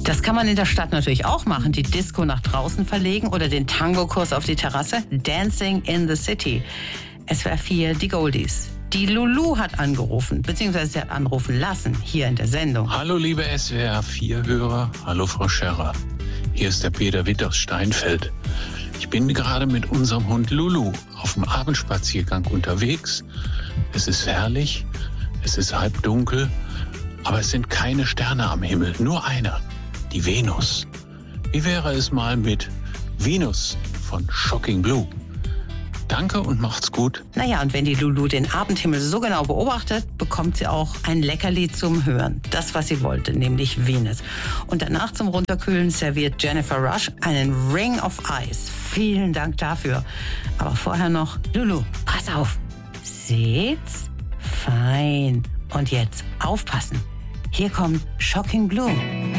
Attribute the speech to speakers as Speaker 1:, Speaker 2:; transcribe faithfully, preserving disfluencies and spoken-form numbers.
Speaker 1: Das kann man in der Stadt natürlich auch machen. Die Disco nach draußen verlegen oder den Tango-Kurs auf die Terrasse. Dancing in the City. S W R vier, die Goldies. Die Lulu hat angerufen, beziehungsweise sie hat anrufen lassen, hier in der Sendung.
Speaker 2: Hallo liebe S W R vier Hörer, hallo Frau Scherrer. Hier ist der Peter Witt aus Steinfeld. Ich bin gerade mit unserem Hund Lulu auf dem Abendspaziergang unterwegs. Es ist herrlich, es ist halbdunkel, aber es sind keine Sterne am Himmel, nur einer, die Venus. Wie wäre es mal mit Venus von Shocking Blue? Danke und macht's gut.
Speaker 1: Naja, und wenn die Lulu den Abendhimmel so genau beobachtet, bekommt sie auch ein Leckerli zum Hören. Das, was sie wollte, nämlich Venus. Und danach zum Runterkühlen serviert Jennifer Rush einen Ring of Ice. Vielen Dank dafür. Aber vorher noch, Lulu, pass auf. Seht's? Fein. Und jetzt aufpassen. Hier kommt Shocking Blue.